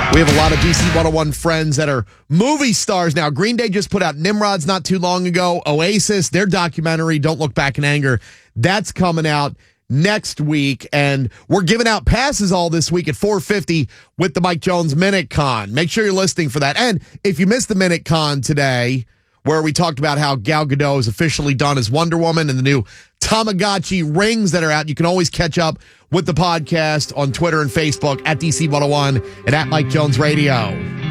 We have a lot of DC 101 friends that are movie stars now. Green Day just put out Nimrods not too long ago. Oasis, their documentary, Don't Look Back in Anger, that's coming out next week. And we're giving out passes all this week at 4:50 with the Mike Jones Minute Con. Make sure you're listening for that. And if you missed the Minute Con today, where we talked about how Gal Gadot is officially done as Wonder Woman and the new Tamagotchi rings that are out, you can always catch up with the podcast on Twitter and Facebook at DC101 and at Mike Jones Radio.